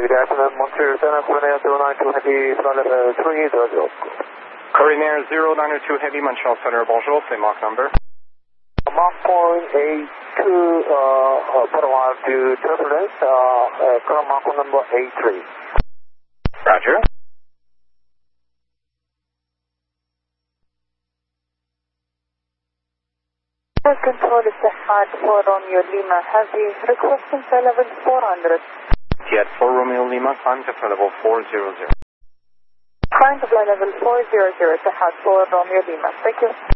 Good afternoon, Montreal Center, Coordinator 092 Heavy, flight level 300. Coordinator 092 Heavy, Montreal Center, bonjour, c'est Mach number. Mach point 82, Padawan to turbulence, current Mach number 83. Roger. Control is Sahad for Romeo Lima Heavy, requesting flight level 400. Jet 4 Romeo Lima, climb to flight level 400. Climb to flight level 400, Sahad for Romeo Lima. Thank you.